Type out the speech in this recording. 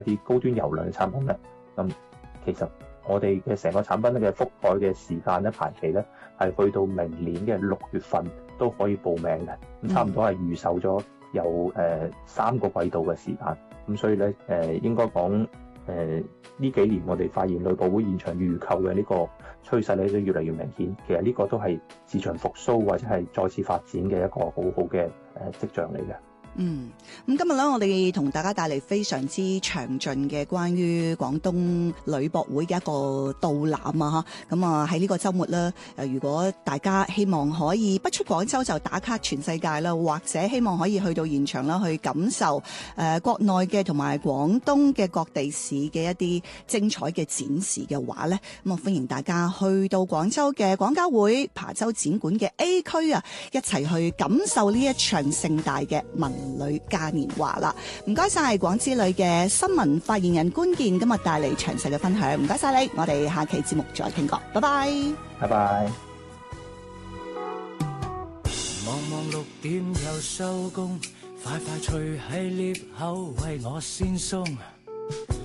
啲高端油量嘅產品咧，咁其實我哋嘅成個產品嘅覆蓋嘅時間咧排期咧係去到明年嘅6月份都可以報名嘅，咁差唔多係預售咗有3個季度嘅時間，咁所以咧應該講呢幾年我哋發現旅博會現場預購嘅呢個趨勢咧都越嚟越明顯，其實呢個都係市場復甦或者係再次發展嘅一個好好嘅跡象嚟嘅。 咁今日咧，我哋同大家帶嚟非常之詳盡嘅關於廣東旅博會嘅一個導覽啊！咁啊喺呢個週末咧，如果大家希望可以不出廣州就打卡全世界啦，或者希望可以去到現場啦，去感受國內嘅同埋廣東嘅各地市嘅一啲精彩嘅展示嘅話咧，咁啊歡迎大家去到廣州嘅廣交會琶洲展館嘅 A 區啊，一齊去感受呢一場盛大嘅文旅嘉年華啦！唔該晒廣之旅嘅新聞發言人官健今日帶嚟詳細嘅分享，唔該晒你，我哋下期節目再傾過，拜拜， 拜拜。 望望6點又收工，快快脆喺 lift 口為我先鬆。